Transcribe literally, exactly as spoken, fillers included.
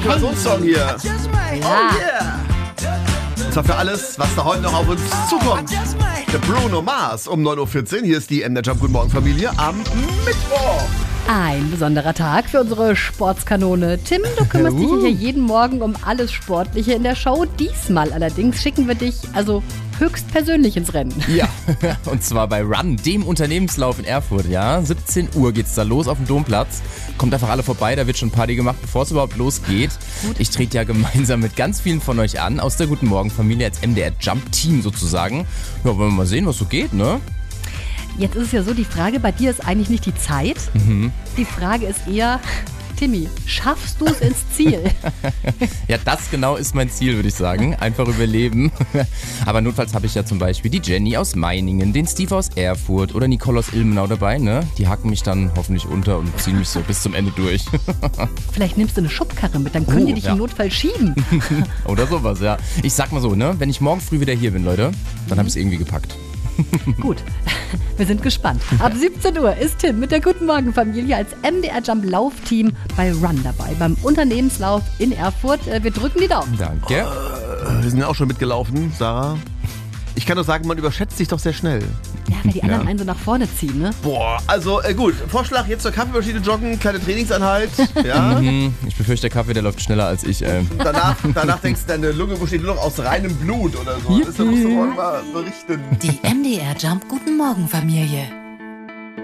Motivationssong hier. Oh yeah. Und zwar für alles, was da heute noch auf uns zukommt. Der Bruno Mars um neun Uhr vierzehn. Hier ist die M der Jump Guten Morgen Familie am Mittwoch. Ein besonderer Tag für unsere Sportskanone. Tim, du kümmerst dich hier jeden Morgen um alles Sportliche in der Show. Diesmal allerdings schicken wir dich also höchstpersönlich ins Rennen. Ja, und zwar bei Run, dem Unternehmenslauf in Erfurt. Ja, siebzehn Uhr geht's da los auf dem Domplatz. Kommt einfach alle vorbei, da wird schon Party gemacht, bevor es überhaupt losgeht. Gut. Ich trete ja gemeinsam mit ganz vielen von euch an, aus der Guten Morgen Familie, als M D R Jump Team sozusagen. Ja, wollen wir mal sehen, was so geht, ne? Jetzt ist es ja so, die Frage bei dir ist eigentlich nicht die Zeit. Mhm. Die Frage ist eher, Timmy, schaffst du es ins Ziel? Ja, das genau ist mein Ziel, würde ich sagen. Einfach überleben. Aber notfalls habe ich ja zum Beispiel die Jenny aus Meiningen, den Steve aus Erfurt oder Nicole aus Ilmenau dabei. Ne? Die hacken mich dann hoffentlich unter und ziehen mich so bis zum Ende durch. Vielleicht nimmst du eine Schubkarre mit, dann können oh, die dich ja. im Notfall schieben. Oder sowas, ja. Ich sag mal so, ne? Wenn ich morgen früh wieder hier bin, Leute, dann habe ich es irgendwie gepackt. Gut, wir sind gespannt. Ab siebzehn Uhr ist Tim mit der Guten Morgen Familie als M D R Jump Laufteam bei Run dabei, beim Unternehmenslauf in Erfurt. Wir drücken die Daumen. Danke. Äh, wir sind ja auch schon mitgelaufen, Sarah. Ich kann nur sagen, man überschätzt sich doch sehr schnell. Ja, weil die anderen Ja. einen so nach vorne ziehen, ne? Boah, also äh, gut. Vorschlag jetzt zur Kaffeemaschine joggen, kleine Trainingseinheit. Ja. Mhm. Ich befürchte, der Kaffee, der läuft schneller als ich. Ey. Danach, danach denkst du, deine Lunge besteht nur noch aus reinem Blut oder so. Das musst du morgen mal berichten. Die M D R Jump Guten Morgen Familie.